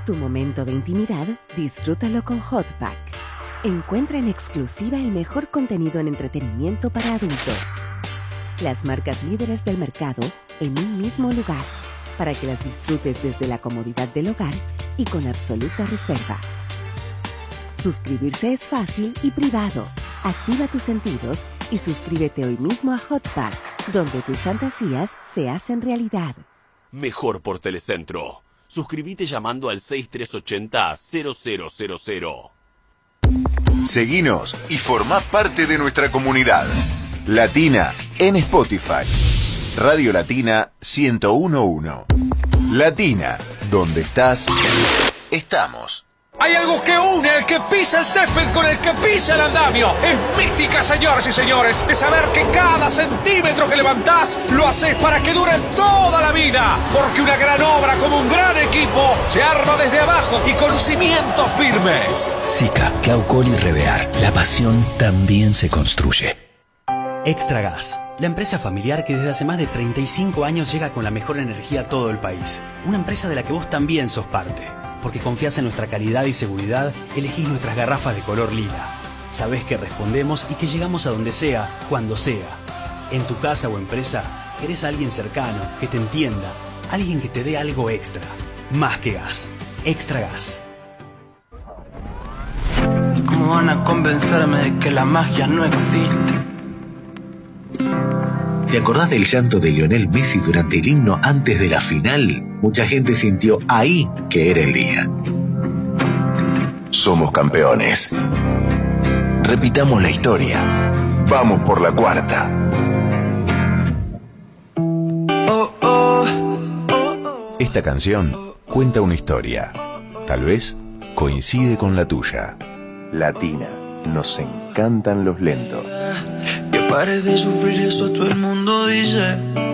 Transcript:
Tu momento de intimidad, disfrútalo con Hotpack. Encuentra en exclusiva el mejor contenido en entretenimiento para adultos. Las marcas líderes del mercado en un mismo lugar, para que las disfrutes desde la comodidad del hogar y con absoluta reserva. Suscribirse es fácil y privado. Activa tus sentidos y suscríbete hoy mismo a Hotpack, donde tus fantasías se hacen realidad. Mejor por Telecentro. Suscríbete llamando al 6380-0000. Seguinos y formá parte de nuestra comunidad. Latina en Spotify. Radio Latina 1011. Latina, donde estás, estamos. Hay algo que une el que pisa el césped con el que pisa el andamio. Es mística, señoras y señores, de saber que cada centímetro que levantás lo haces para que dure toda la vida. Porque una gran obra como un gran equipo se arma desde abajo y con cimientos firmes. Sica, Claucol y Revear. La pasión también se construye. Extra Gas, la empresa familiar que desde hace más de 35 años llega con la mejor energía a todo el país. Una empresa de la que vos también sos parte. Porque confías en nuestra calidad y seguridad, elegís nuestras garrafas de color lila. Sabés que respondemos y que llegamos a donde sea, cuando sea. En tu casa o empresa, querés a alguien cercano, que te entienda, alguien que te dé algo extra. Más que gas. Extra Gas. ¿Cómo van a convencerme de que la magia no existe? ¿Te acordás del llanto de Lionel Messi durante el himno antes de la final? Mucha gente sintió ahí que era el día. Somos campeones. Repitamos la historia. Vamos por la cuarta. Esta canción cuenta una historia. Tal vez coincide con la tuya. Latina. Nos encantan los lentos. Que pares de sufrir, eso todo el mundo dice.